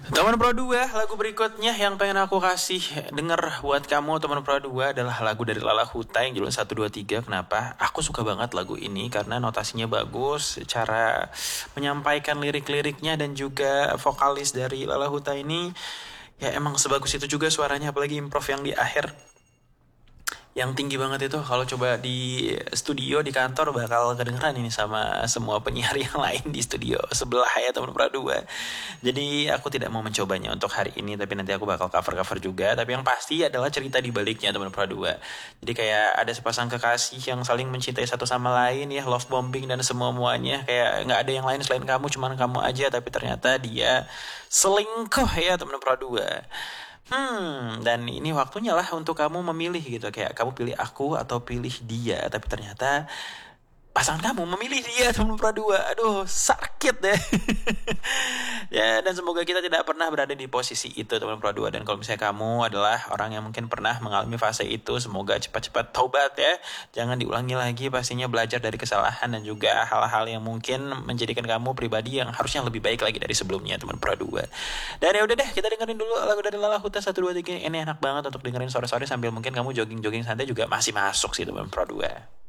Teman Pro 2, lagu berikutnya yang pengen aku kasih denger buat kamu teman Pro 2 adalah lagu dari Lala Huta yang judul 123. Kenapa? Aku suka banget lagu ini karena notasinya bagus, cara menyampaikan lirik-liriknya dan juga vokalis dari Lala Huta ini ya emang sebagus itu juga suaranya, apalagi improv yang di akhir yang tinggi banget itu. Kalau coba di studio di kantor bakal kedengeran ini sama semua penyiar yang lain di studio sebelah ya teman Pradua. Jadi aku tidak mau mencobanya untuk hari ini, tapi nanti aku bakal cover-cover juga. Tapi yang pasti adalah cerita di baliknya teman Pradua. Jadi kayak ada sepasang kekasih yang saling mencintai satu sama lain ya, love bombing dan semua-muanya. Kayak nggak ada yang lain selain kamu, cuman kamu aja. Tapi ternyata dia selingkuh ya teman Pradua. Dan ini waktunya lah untuk kamu memilih gitu. Kayak kamu pilih aku atau pilih dia. Tapi ternyata pasangan kamu memilih dia teman Pradua. Aduh, sakit deh. Ya, dan semoga kita tidak pernah berada di posisi itu teman Pradua. Dan kalau misalnya kamu adalah orang yang mungkin pernah mengalami fase itu, semoga cepat-cepat taubat ya. Jangan diulangi lagi, pastinya belajar dari kesalahan dan juga hal-hal yang mungkin menjadikan kamu pribadi yang harusnya lebih baik lagi dari sebelumnya teman Pradua. Dan ya udah deh, kita dengerin dulu lagu dari Lala Huta 123. Ini enak banget untuk dengerin sore-sore sambil mungkin kamu jogging-jogging santai juga masih masuk sih teman Pradua.